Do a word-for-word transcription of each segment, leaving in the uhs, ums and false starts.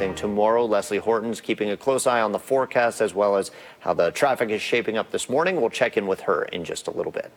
everything tomorrow. Leslie Horton's keeping a close eye on the forecast as well as how the traffic is shaping up this morning. We'll check in with her in just a little bit.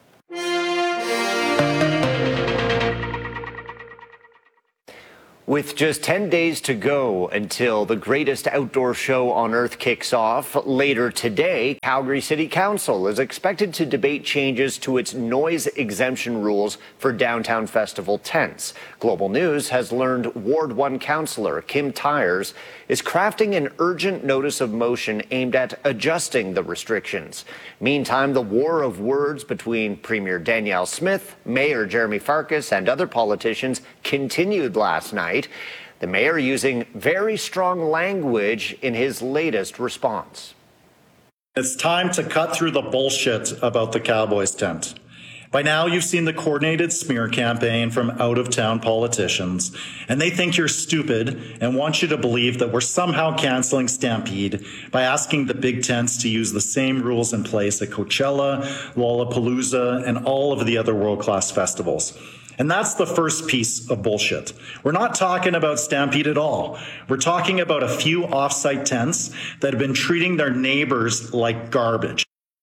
With just ten days to go until the greatest outdoor show on earth kicks off, later today, Calgary City Council is expected to debate changes to its noise exemption rules for downtown festival tents. Global News has learned Ward one councillor Kim Tyers is crafting an urgent notice of motion aimed at adjusting the restrictions. Meantime, the war of words between Premier Danielle Smith, Mayor Jeremy Farkas, and other politicians continued last night. The mayor using very strong language in his latest response. It's time to cut through the bullshit about the Cowboys tent. By now, you've seen the coordinated smear campaign from out-of-town politicians, and they think you're stupid and want you to believe that we're somehow canceling Stampede by asking the big tents to use the same rules in place at Coachella, Lollapalooza, and all of the other world-class festivals. And that's the first piece of bullshit. We're not talking about Stampede at all. We're talking about a few off-site tents that have been treating their neighbors like garbage.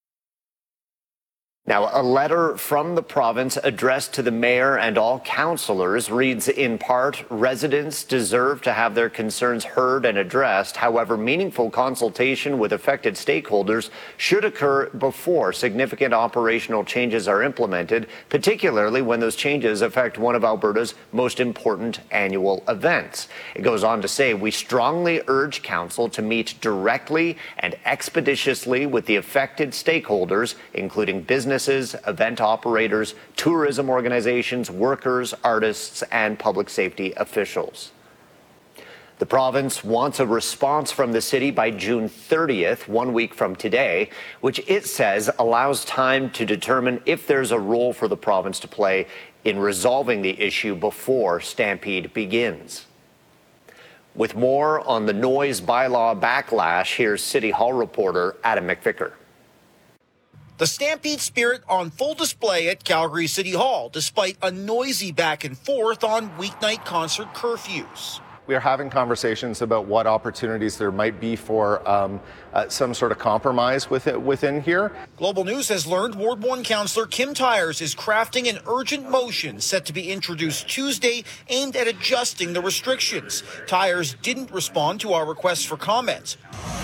Now, a letter from the province addressed to the mayor and all councillors reads in part, residents deserve to have their concerns heard and addressed. However, meaningful consultation with affected stakeholders should occur before significant operational changes are implemented, particularly when those changes affect one of Alberta's most important annual events. It goes on to say, we strongly urge council to meet directly and expeditiously with the affected stakeholders, including business event operators, tourism organizations, workers, artists, and public safety officials. The province wants a response from the city by June thirtieth, one week from today, which it says allows time to determine if there's a role for the province to play in resolving the issue before Stampede begins. With more on the noise bylaw backlash, here's City Hall reporter Adam McVicker. The Stampede spirit on full display at Calgary City Hall, despite a noisy back and forth on weeknight concert curfews. We are having conversations about what opportunities there might be for um, uh, some sort of compromise with it, within here. Global News has learned Ward one councillor Kim Tyers is crafting an urgent motion set to be introduced Tuesday aimed at adjusting the restrictions. Tyers didn't respond to our request for comment.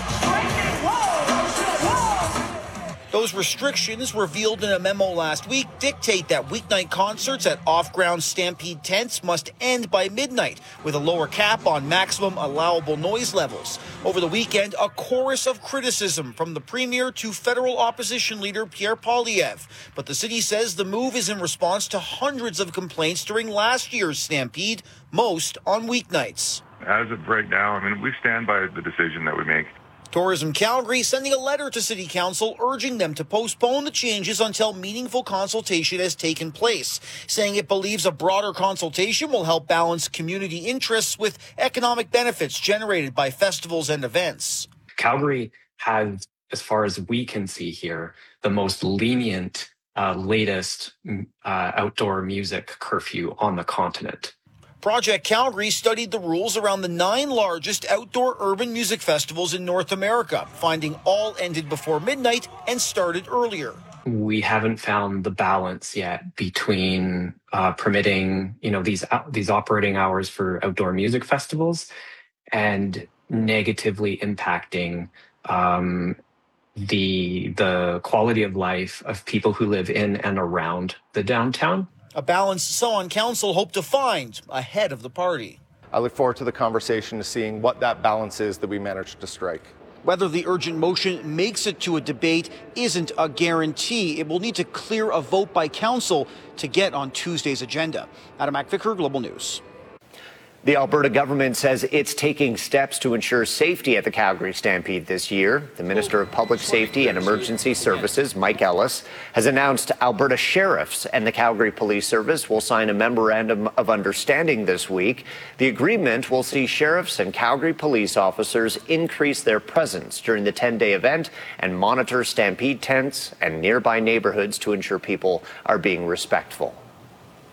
Those restrictions, revealed in a memo last week, dictate that weeknight concerts at off-ground Stampede tents must end by midnight, with a lower cap on maximum allowable noise levels. Over the weekend, a chorus of criticism from the Premier to federal opposition leader Pierre Poilievre. But the city says the move is in response to hundreds of complaints during last year's Stampede, most on weeknights. As of right now, I mean, we stand by the decision that we make. Tourism Calgary sending a letter to City Council urging them to postpone the changes until meaningful consultation has taken place, saying it believes a broader consultation will help balance community interests with economic benefits generated by festivals and events. Calgary has, as far as we can see here, the most lenient, uh, latest uh, outdoor music curfew on the continent. Project Calgary studied the rules around the nine largest outdoor urban music festivals in North America, finding all ended before midnight and started earlier. We haven't found the balance yet between uh, permitting, you know, these uh, these operating hours for outdoor music festivals and negatively impacting um, the the quality of life of people who live in and around the downtown. A balance some on council hope to find ahead of the party. I look forward to the conversation, to seeing what that balance is that we managed to strike. Whether the urgent motion makes it to a debate isn't a guarantee. It will need to clear a vote by council to get on Tuesday's agenda. Adam McVicker, Global News. The Alberta government says it's taking steps to ensure safety at the Calgary Stampede this year. The Minister of Public Safety and Emergency Services, Mike Ellis, has announced Alberta sheriffs and the Calgary Police Service will sign a memorandum of understanding this week. The agreement will see sheriffs and Calgary police officers increase their presence during the ten-day event and monitor Stampede tents and nearby neighborhoods to ensure people are being respectful.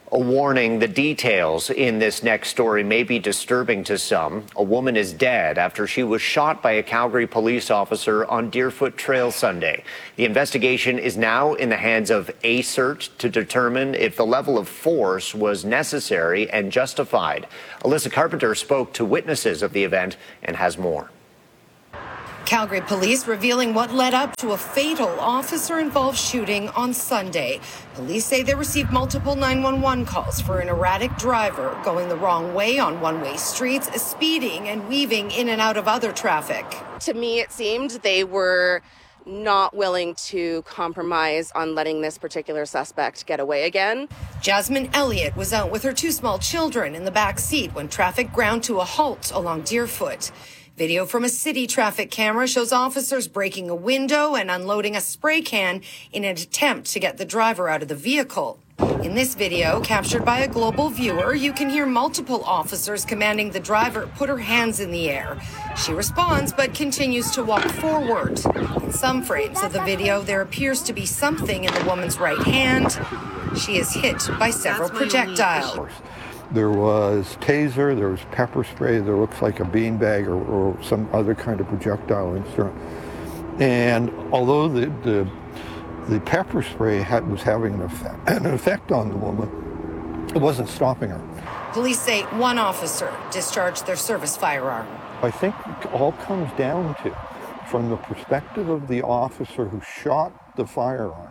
A warning, the details in this next story may be disturbing to some. A woman is dead after she was shot by a Calgary police officer on Deerfoot Trail Sunday. The investigation is now in the hands of A C E R T to determine if the level of force was necessary and justified. Alyssa Carpenter spoke to witnesses of the event and has more. Calgary police revealing what led up to a fatal officer-involved shooting on Sunday. Police say they received multiple nine one one calls for an erratic driver going the wrong way on one-way streets, speeding and weaving in and out of other traffic. To me, it seemed they were not willing to compromise on letting this particular suspect get away again. Jasmine Elliott was out with her two small children in the back seat when traffic ground to a halt along Deerfoot. Video from a city traffic camera shows officers breaking a window and unloading a spray can in an attempt to get the driver out of the vehicle. In this video, captured by a global viewer, you can hear multiple officers commanding the driver put her hands in the air. She responds but continues to walk forward. In some frames of the video, there appears to be something in the woman's right hand. She is hit by several projectiles. There was taser, there was pepper spray, there looks like a beanbag or, or some other kind of projectile instrument. And although the the, the pepper spray had, was having an effect, an effect on the woman, it wasn't stopping her. Police say one officer discharged their service firearm. I think it all comes down to, from the perspective of the officer who shot the firearm,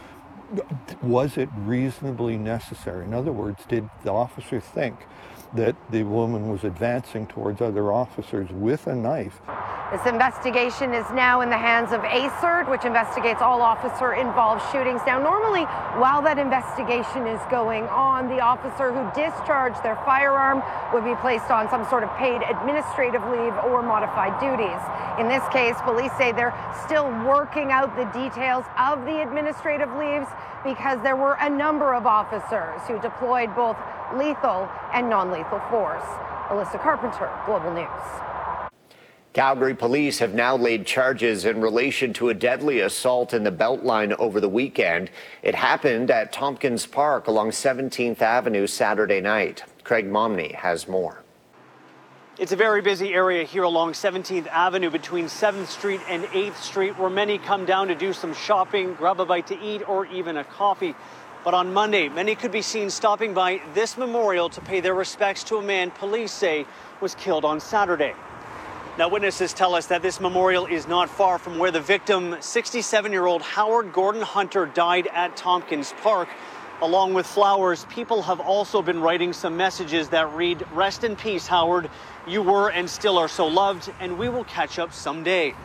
was it reasonably necessary? In other words, did the officer think that the woman was advancing towards other officers with a knife? This investigation is now in the hands of A C E R T, which investigates all officer-involved shootings. Now, normally, while that investigation is going on, the officer who discharged their firearm would be placed on some sort of paid administrative leave or modified duties. In this case, police say they're still working out the details of the administrative leaves because there were a number of officers who deployed both lethal and non-lethal force. Alyssa Carpenter, Global News. Calgary police have now laid charges in relation to a deadly assault in the Beltline over the weekend. It happened at Tompkins Park along seventeenth Avenue Saturday night. Craig Momney has more. It's a very busy area here along seventeenth Avenue between seventh Street and eighth Street, where many come down to do some shopping, grab a bite to eat, or even a coffee. But on Monday, many could be seen stopping by this memorial to pay their respects to a man police say was killed on Saturday. Now, witnesses tell us that this memorial is not far from where the victim, sixty-seven-year-old Howard Gordon Hunter, died at Tompkins Park. Along with flowers, people have also been writing some messages that read, "Rest in peace, Howard. You were and still are so loved, and we will catch up someday."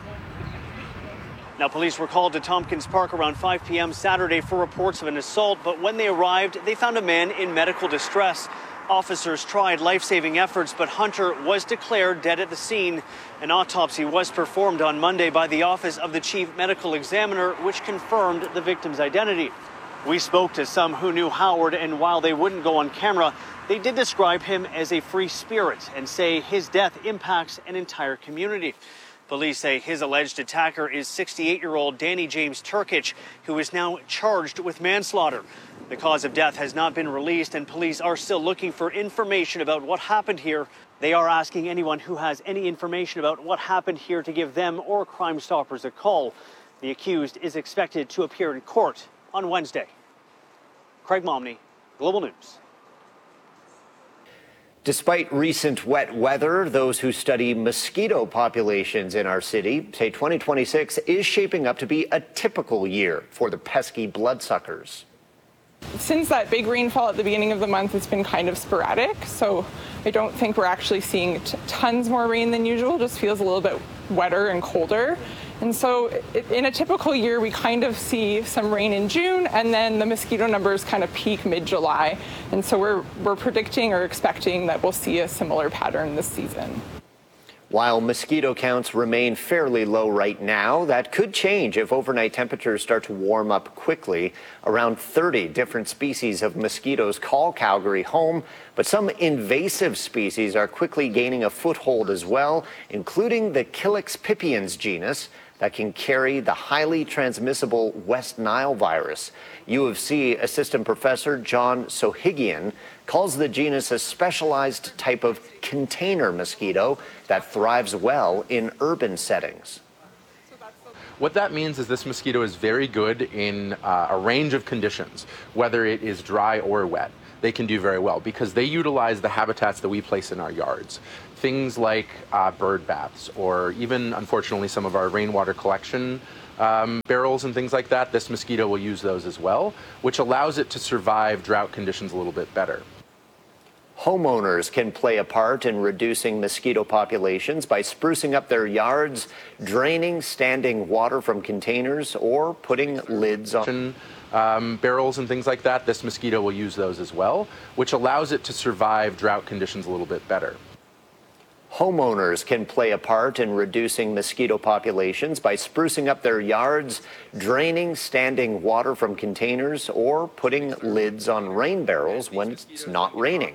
Now, police were called to Tompkins Park around five p m Saturday for reports of an assault, but when they arrived, they found a man in medical distress. Officers tried life-saving efforts, but Hunter was declared dead at the scene. An autopsy was performed on Monday by the Office of the Chief Medical Examiner, which confirmed the victim's identity. We spoke to some who knew Howard, and while they wouldn't go on camera, they did describe him as a free spirit and say his death impacts an entire community. Police say his alleged attacker is sixty-eight-year-old Danny James Turkich, who is now charged with manslaughter. The cause of death has not been released, and police are still looking for information about what happened here. They are asking anyone who has any information about what happened here to give them or Crime Stoppers a call. The accused is expected to appear in court on Wednesday. Craig Momney, Global News. Despite recent wet weather, those who study mosquito populations in our city say twenty twenty-six is shaping up to be a typical year for the pesky bloodsuckers. Since that big rainfall at the beginning of the month, it's been kind of sporadic, so I don't think we're actually seeing t- tons more rain than usual. It just feels a little bit wetter and colder. And so it, in a typical year, we kind of see some rain in June, and then the mosquito numbers kind of peak mid-July. And so we're we're predicting or expecting that we'll see a similar pattern this season. While mosquito counts remain fairly low right now, that could change if overnight temperatures start to warm up quickly. Around thirty different species of mosquitoes call Calgary home, but some invasive species are quickly gaining a foothold as well, including the Calyx pipiens genus. that can carry the highly transmissible West Nile virus. U of C assistant professor John Sohigian calls the genus a specialized type of container mosquito that thrives well in urban settings. What that means is this mosquito is very good in uh, a range of conditions, whether it is dry or wet. They can do very well because they utilize the habitats that we place in our yards. Things like uh, bird baths, or even, unfortunately, some of our rainwater collection um, barrels and things like that. This mosquito will use those as well, which allows it to survive drought conditions a little bit better. Homeowners can play a part in reducing mosquito populations by sprucing up their yards, draining standing water from containers, or putting lids on um, barrels and things like that. This mosquito will use those as well, which allows it to survive drought conditions a little bit better. Homeowners can play a part in reducing mosquito populations by sprucing up their yards, draining standing water from containers, or putting lids on rain barrels when it's not raining.